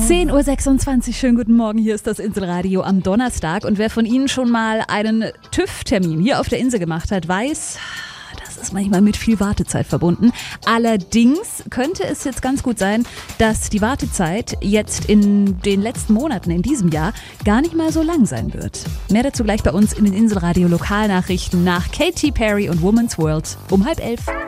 10.26 Uhr, schönen guten Morgen, hier ist das Inselradio am Donnerstag. Und wer von Ihnen schon mal einen TÜV-Termin hier auf der Insel gemacht hat, weiß, das ist manchmal mit viel Wartezeit verbunden. Allerdings könnte es jetzt ganz gut sein, dass die Wartezeit jetzt in den letzten Monaten in diesem Jahr gar nicht mal so lang sein wird. Mehr dazu gleich bei uns in den Inselradio Lokalnachrichten nach Katy Perry und Woman's World um 10:30.